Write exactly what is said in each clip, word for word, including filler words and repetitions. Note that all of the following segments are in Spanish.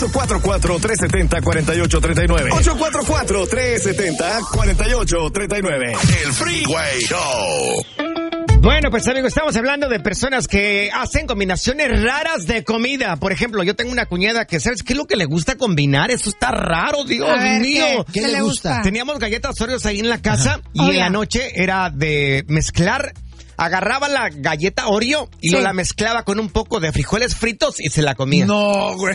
ocho cuatro cuatro, tres siete cero, cuatro ocho tres nueve. ocho cuatro cuatro, tres siete cero, cuatro ocho tres nueve. El Freeway Show. Bueno, pues amigos, estamos hablando de personas que hacen combinaciones raras de comida. Por ejemplo, yo tengo una cuñada que, ¿sabes qué es lo que le gusta combinar? Eso está raro, Dios ver, mío. ¿qué, ¿Qué le gusta? Teníamos galletas Oreos ahí en la casa. Ajá. Y oh, en yeah. la noche era de mezclar. Agarraba la galleta Oreo y sí. lo la mezclaba con un poco de frijoles fritos y se la comía. No, güey.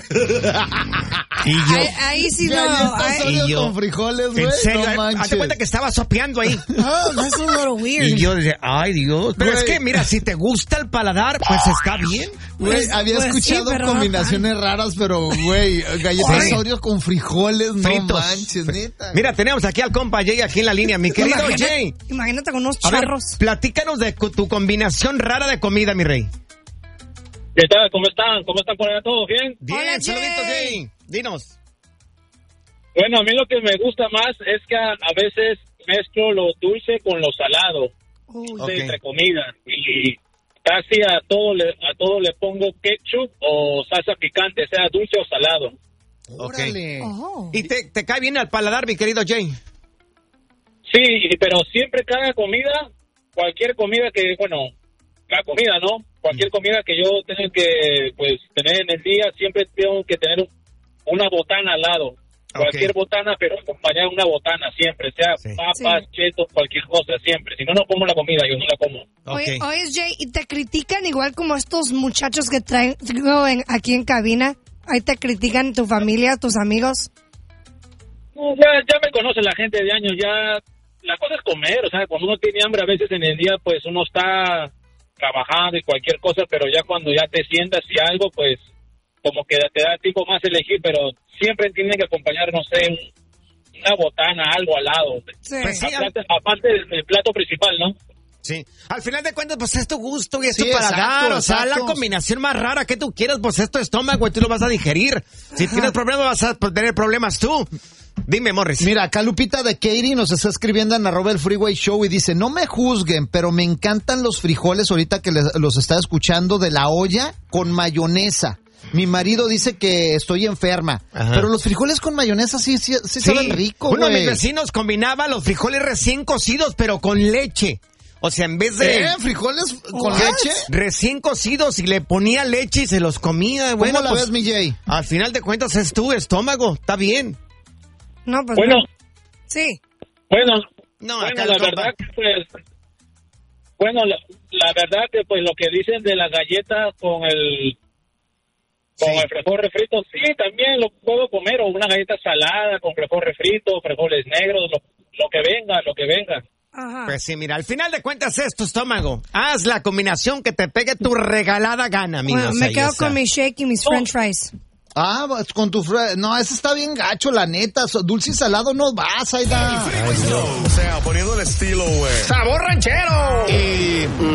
Y yo, ahí, ahí sí no. Ahí, y yo, con frijoles, güey. En serio, no manches. hazte cuenta que estaba sopeando ahí. Oh, that's a little weird. Y yo decía, ay Dios. Pero güey. Es que, mira, si te gusta el paladar, pues está bien. Güey, pues, había pues escuchado sí, combinaciones no raras, pero, güey, galletas sí. Oreos con frijoles, fritos. No manches, neta. Mira, tenemos aquí al compa Jay aquí en la línea, mi querido imagínate, Jay. Imagínate con unos A charros. Ver, platícanos de tu combinación rara de comida, mi rey. ¿Qué tal? ¿Cómo están? ¿Cómo están por allá todos? ¿Bien? Bien, Hola, saludito, Jay. Dinos. Bueno, a mí lo que me gusta más es que a, a veces mezclo lo dulce con lo salado, Uy, okay. entre okay. comidas. Y casi a todo le a todo le pongo ketchup o salsa picante, sea dulce o salado. Okay. Oh. ¿Y te, te cae bien al paladar, mi querido Jay? Sí, pero siempre cada comida, cualquier comida que, bueno, la comida, ¿no? Cualquier comida que yo tenga que, pues, tener en el día, siempre tengo que tener una botana al lado. Cualquier okay. botana, pero acompañar una botana siempre, sea sí. papas, sí. chetos, cualquier cosa, siempre. Si no, no como la comida, yo no la como. Okay. Oye, oye, Jay, ¿y te critican igual como estos muchachos que traen digo, en, aquí en cabina? ¿Ahí te critican tu familia, tus amigos? No, ya, ya me conoce la gente de años, ya la cosa es comer, o sea, cuando uno tiene hambre a veces en el día, pues uno está trabajando y cualquier cosa, pero ya cuando ya te sientas y algo, pues como que te da tiempo más elegir, pero siempre tiene que acompañar, no sé, una botana, algo al lado. Sí. Pues sí, aparte, aparte del, del plato principal, ¿no? Sí. Al final de cuentas, pues es tu gusto y es sí, tu paladar. exacto, o sea, exacto. la combinación más rara que tú quieras, pues es tu estómago y tú lo vas a digerir. Si Ajá. tienes problemas, vas a tener problemas tú. Dime, Morris. Mira, acá Lupita de Katy nos está escribiendo en arroba el Freeway Show y dice, no me juzguen, pero me encantan los frijoles ahorita que les, los está escuchando de la olla con mayonesa. Mi marido dice que estoy enferma. Ajá. Pero los frijoles con mayonesa sí, sí, sí, sí. saben rico, Uno güey. de mis vecinos combinaba los frijoles recién cocidos, pero con leche. O sea, en vez de... ¿Eh? ¿Frijoles con ¿What? leche? Recién cocidos y le ponía leche y se los comía. ¿Cómo bueno, la pues, ves, mi Jay? Al final de cuentas es tu estómago. Está bien. No, pues bueno. No. Sí. Bueno, no, bueno acá la verdad que pues... Bueno, la, la verdad que pues lo que dicen de la galleta con el... Con sí. el frijol refrito, sí, también lo puedo comer, o una galleta salada con frijol refrito, frijoles negros, lo, lo que venga, lo que venga. Ajá. Pues sí, mira, al final de cuentas es tu estómago. Haz la combinación que te pegue tu regalada gana, amigos. Bueno, me quedo con mi shake y mis oh. french fries. Ah, con tu... Fre- no, ese está bien gacho, la neta. Dulce y salado no vas, Aida. O sea, poniendo el estilo, güey. ¡Sabor ranchero! Y...